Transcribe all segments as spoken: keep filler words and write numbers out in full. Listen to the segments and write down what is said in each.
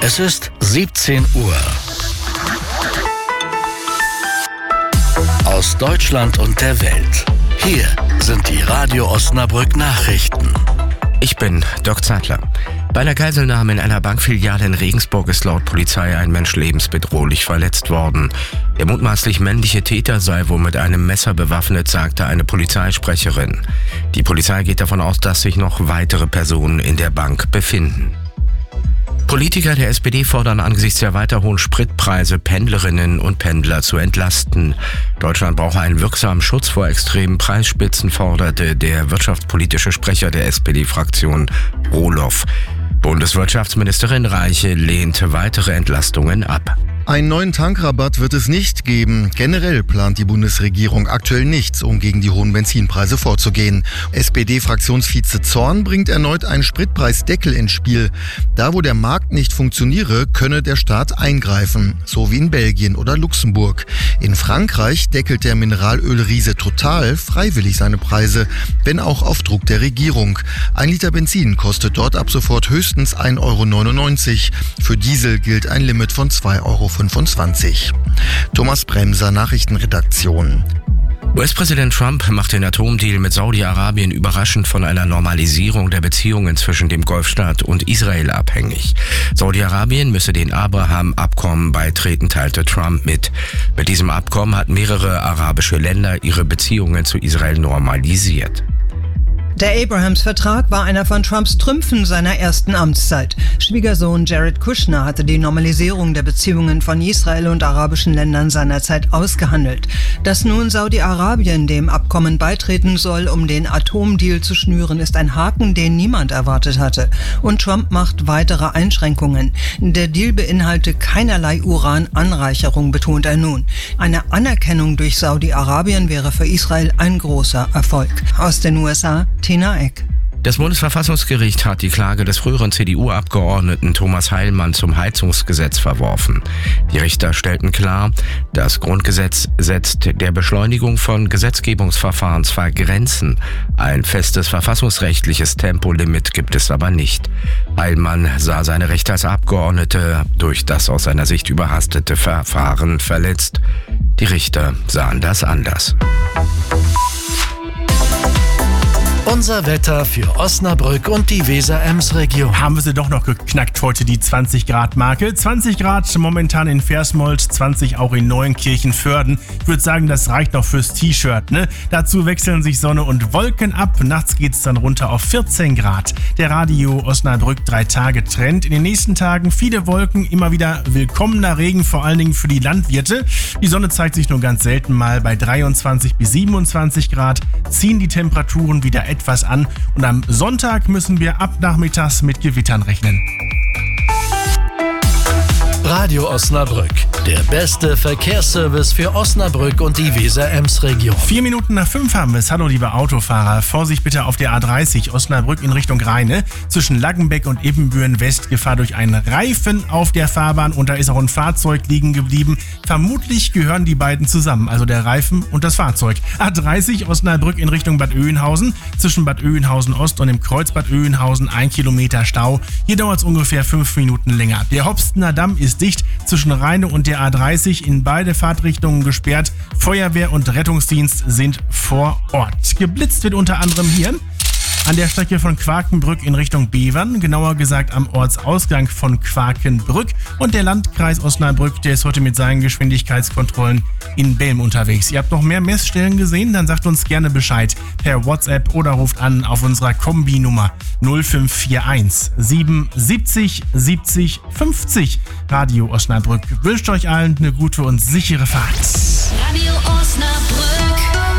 Es ist siebzehn Uhr. Aus Deutschland und der Welt. Hier sind die Radio Osnabrück Nachrichten. Ich bin Dirk Zeitler. Bei einer Geiselnahme in einer Bankfiliale in Regensburg ist laut Polizei ein Mensch lebensbedrohlich verletzt worden. Der mutmaßlich männliche Täter sei wohl mit einem Messer bewaffnet, sagte eine Polizeisprecherin. Die Polizei geht davon aus, dass sich noch weitere Personen in der Bank befinden. Politiker der S P D fordern angesichts der weiter hohen Spritpreise Pendlerinnen und Pendler zu entlasten. Deutschland brauche einen wirksamen Schutz vor extremen Preisspitzen, forderte der wirtschaftspolitische Sprecher der S P D-Fraktion Rohloff. Bundeswirtschaftsministerin Reiche lehnte weitere Entlastungen ab. Einen neuen Tankrabatt wird es nicht geben. Generell plant die Bundesregierung aktuell nichts, um gegen die hohen Benzinpreise vorzugehen. S P D-Fraktionsvize Zorn bringt erneut einen Spritpreisdeckel ins Spiel. Da, wo der Markt nicht funktioniere, könne der Staat eingreifen, so wie in Belgien oder Luxemburg. In Frankreich deckelt der Mineralölriese Total freiwillig seine Preise, wenn auch auf Druck der Regierung. Ein Liter Benzin kostet dort ab sofort höchstens ein Euro neunundneunzig. Für Diesel gilt ein Limit von zwei Euro fünfundzwanzig. Thomas Bremser, Nachrichtenredaktion. U S-Präsident Trump macht den Atomdeal mit Saudi-Arabien überraschend von einer Normalisierung der Beziehungen zwischen dem Golfstaat und Israel abhängig. Saudi-Arabien müsse den Abraham-Abkommen beitreten, teilte Trump mit. Mit diesem Abkommen hatten mehrere arabische Länder ihre Beziehungen zu Israel normalisiert. Der Abrahams-Vertrag war einer von Trumps Trümpfen seiner ersten Amtszeit. Schwiegersohn Jared Kushner hatte die Normalisierung der Beziehungen von Israel und arabischen Ländern seinerzeit ausgehandelt. Dass nun Saudi-Arabien dem Abkommen beitreten soll, um den Atomdeal zu schnüren, ist ein Haken, den niemand erwartet hatte. Und Trump macht weitere Einschränkungen. Der Deal beinhalte keinerlei Urananreicherung, betont er nun. Eine Anerkennung durch Saudi-Arabien wäre für Israel ein großer Erfolg. Aus den U S A, Tina Eck. Das Bundesverfassungsgericht hat die Klage des früheren C D U-Abgeordneten Thomas Heilmann zum Heizungsgesetz verworfen. Die Richter stellten klar, das Grundgesetz setzt der Beschleunigung von Gesetzgebungsverfahren zwar Grenzen, ein festes verfassungsrechtliches Tempolimit gibt es aber nicht. Heilmann sah seine Rechte als Abgeordnete durch das aus seiner Sicht überhastete Verfahren verletzt. Die Richter sahen das anders. Unser Wetter für Osnabrück und die Weser-Ems-Region. Haben wir sie doch noch geknackt heute, die zwanzig Grad Marke. zwanzig Grad momentan in Versmold, zwanzig auch in Neuenkirchen-Vörden. Ich würde sagen, das reicht noch fürs T-Shirt, ne? Dazu wechseln sich Sonne und Wolken ab. Nachts geht's dann runter auf vierzehn Grad. Der Radio Osnabrück drei Tage Trend. In den nächsten Tagen viele Wolken, immer wieder willkommener Regen, vor allen Dingen für die Landwirte. Die Sonne zeigt sich nur ganz selten mal. Bei dreiundzwanzig bis siebenundzwanzig Grad ziehen die Temperaturen wieder etwas an und am Sonntag müssen wir ab nachmittags mit Gewittern rechnen. Radio Osnabrück, der beste Verkehrsservice für Osnabrück und die Weser-Ems-Region. Vier Minuten nach fünf haben wir es. Hallo liebe Autofahrer, Vorsicht bitte auf der A dreißig Osnabrück in Richtung Rheine. Zwischen Laggenbeck und Ebenbüren West Gefahr durch einen Reifen auf der Fahrbahn und da ist auch ein Fahrzeug liegen geblieben. Vermutlich gehören die beiden zusammen, also der Reifen und das Fahrzeug. A dreißig Osnabrück in Richtung Bad Oeynhausen. Zwischen Bad Oeynhausen Ost und dem Kreuz Bad Oeynhausen ein Kilometer Stau. Hier dauert es ungefähr fünf Minuten länger. Der Hopstener Damm ist dicht zwischen Rheine und der A dreißig in beide Fahrtrichtungen gesperrt. Feuerwehr und Rettungsdienst sind vor Ort. Geblitzt wird unter anderem hier an der Strecke von Quakenbrück in Richtung Bevern, genauer gesagt am Ortsausgang von Quakenbrück. Und der Landkreis Osnabrück, der ist heute mit seinen Geschwindigkeitskontrollen in Belm unterwegs. Ihr habt noch mehr Messstellen gesehen? Dann sagt uns gerne Bescheid per WhatsApp oder ruft an auf unserer Kombi-Nummer null fünf vier eins sieben siebzig siebzig fünfzig. Radio Osnabrück wünscht euch allen eine gute und sichere Fahrt. Radio Osnabrück.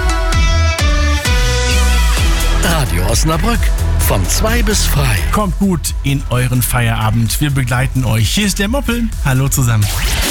Radio Osnabrück, von zwei bis frei. Kommt gut in euren Feierabend. Wir begleiten euch. Hier ist der Moppel. Hallo zusammen.